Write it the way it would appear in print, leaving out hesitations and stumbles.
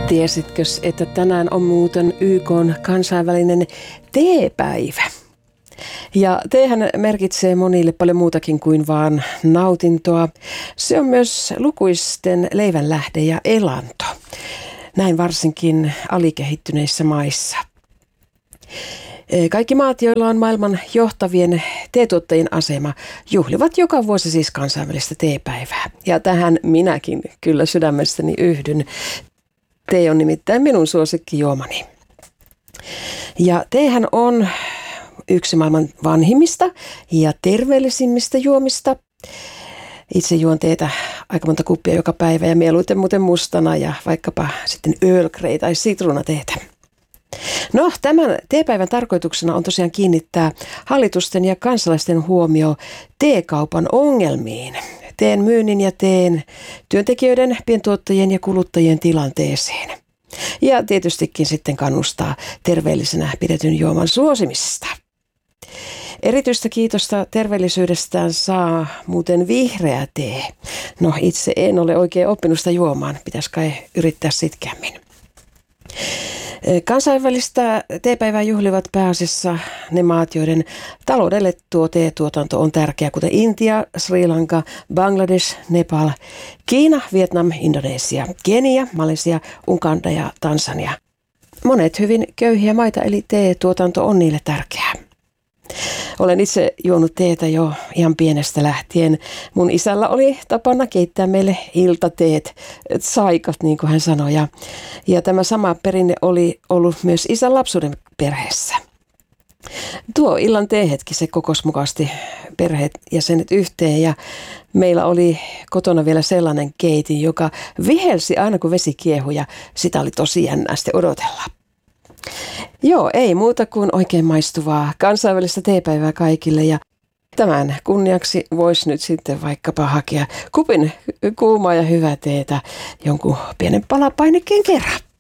Tiesitkö, että tänään on muuten YK:n kansainvälinen teepäivä? Ja teehän merkitsee monille paljon muutakin kuin vaan nautintoa. Se on myös lukuisten leivän lähde ja elanto. Näin varsinkin alikehittyneissä maissa. Kaikki maat, joilla on maailman johtavien teetuottajien asema, juhlivat joka vuosi siis kansainvälistä teepäivää. Ja tähän minäkin kyllä sydämestäni yhdyn. Tee on nimittäin minun suosikkijuomani. Ja teehän on yksi maailman vanhimmista ja terveellisimmistä juomista. Itse juon teetä aika monta kuppia joka päivä ja mieluiten muuten mustana ja vaikkapa sitten Earl Grey tai sitruunateetä. No, tämän teepäivän tarkoituksena on tosiaan kiinnittää hallitusten ja kansalaisten huomio teekaupan ongelmiin, teen myynnin ja teen työntekijöiden, pientuottajien ja kuluttajien tilanteeseen. Ja tietystikin sitten kannustaa terveellisenä pidetyn juoman suosimista. Erityistä kiitosta terveellisyydestään saa muuten vihreä tee. No, itse en ole oikein oppinut sitä juomaan, pitäisi kai yrittää sitkeämmin. Kansainvälistä teepäivää juhlivat pääasiassa ne maat, joiden taloudelle tuo teetuotanto on tärkeä, kuten Intia, Sri Lanka, Bangladesh, Nepal, Kiina, Vietnam, Indonesia, Kenia, Malesia, Uganda ja Tansania. Monet hyvin köyhiä maita, eli teetuotanto on niille tärkeää. Olen itse juonut teetä jo ihan pienestä lähtien. Mun isällä oli tapana keittää meille iltateet, saikat niin kuin hän sanoi. Ja tämä sama perinne oli ollut myös isän lapsuuden perheessä. Tuo illan teehetki se kokosi mukavasti perheenjäsenet yhteen ja meillä oli kotona vielä sellainen keitin, joka vihelsi aina kun vesi kiehui ja sitä oli tosi jännää sitten odotella. Joo, ei muuta kuin oikein maistuvaa kansainvälistä teepäivää kaikille ja tämän kunniaksi voisi nyt sitten vaikkapa hakea kupin kuumaa ja hyvää teetä jonkun pienen palapainikkeen kerran.